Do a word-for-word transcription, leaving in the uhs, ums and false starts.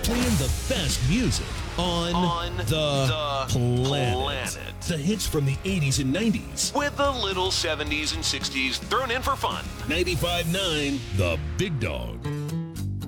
Playing the best music on, on the, the planet. planet. The hits from the eighties and nineties. With a little seventies and sixties thrown in for fun. ninety-five point nine The Big Dog.